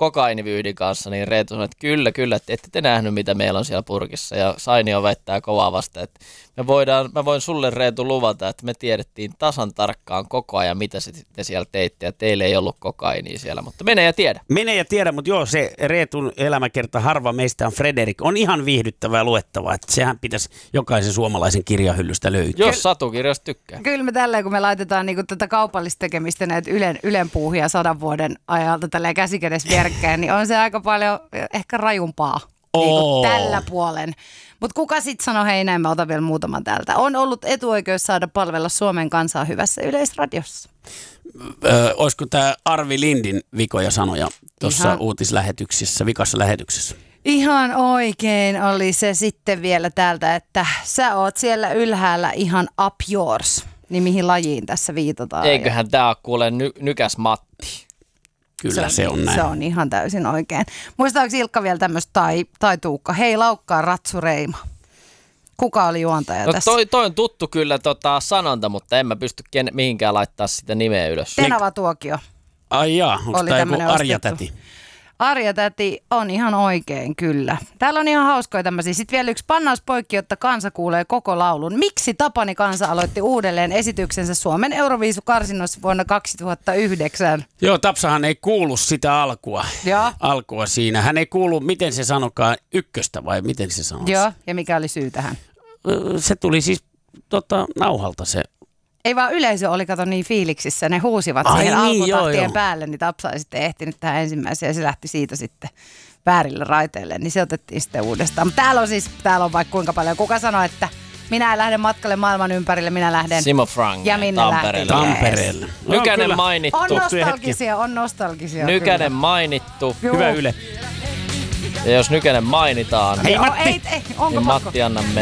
kokainivyyhdin kanssa, niin Reetu sanoi, että kyllä, että ette te nähnyt, mitä meillä on siellä purkissa. Ja Sainio väittää kovaa vasta, että mä voin sulle, Reetu, luvata, että me tiedettiin tasan tarkkaan koko ajan, mitä te siellä teitte, ja teille ei ollut kokainia siellä, mutta mene ja tiedä. Mene ja tiedä, mutta joo, se Reetun elämäkerta Harva meistä on Frederik on ihan viihdyttävää luettavaa, että sehän pitäisi jokaisen suomalaisen kirjahyllystä löytyä. Jos satukirjasta tykkää. Kyllä me tälleen, kun me laitetaan niinku tätä kaupallista tekemistä näitä Ylen puuhia 100 vuoden ajalta tälleen käsikädessä vierekkäin, niin on se aika paljon ehkä rajumpaa niinku tällä puolen. Mutta kuka sitten sanoi, hei näin, mä otan vielä muutaman täältä. On ollut etuoikeus saada palvella Suomen kansaa hyvässä yleisradiossa. Olisiko tämä Arvi Lindin vikoja sanoja tuossa uutislähetyksessä, vikassa lähetyksessä? Ihan oikein oli se sitten vielä täältä, että sä oot siellä ylhäällä ihan up yours. Niin mihin lajiin tässä viitataan? Eiköhän tää ole kuule Nykäs Matti. Kyllä se on näin. Se on ihan täysin oikein. Muistaako Ilkka vielä tämmöistä tai Tuukka? Hei laukkaa Ratsureima. Kuka oli juontaja tässä? Toi on tuttu kyllä sanonta, mutta en mä pysty mihinkään laittaa sitä nimeä ylös. Tenava Tuokio. Ai jaa, onko tämä joku Arja-täti? Arja-täti on ihan oikein, kyllä. Täällä on ihan hauskoja tämmöisiä. Sitten vielä yksi pannauspoikki, jotta kansa kuulee koko laulun. Miksi Tapani Kansa aloitti uudelleen esityksensä Suomen Euroviisukarsinnoissa vuonna 2009? Joo, Tapsahan ei kuulu sitä Joo. alkua siinä. Hän ei kuulu, miten se sanokaan, ykköstä vai miten se sanoisi? Joo, ja mikä oli syy tähän? Se tuli siis nauhalta se. Ei vaan yleisö oli, kato, niin fiiliksissä. Ne huusivat siihen alkutahtien päälle, niin Tapsa ei sitten ehtinyt tähän ensimmäiseen ja se lähti siitä sitten väärille raiteille. Niin se otettiin sitten uudestaan. Mutta täällä on vaikka kuinka paljon. Kuka sanoi, että minä en lähde matkalle maailman ympärille, minä lähden. Simo Frank. Ja minne Tampereelle. Nykänen mainittu. On nostalgisia. Nykänen mainittu. Hyvä Yle. Ja jos Nykänen mainitaan, Ei, onko niin Matti anna mennä.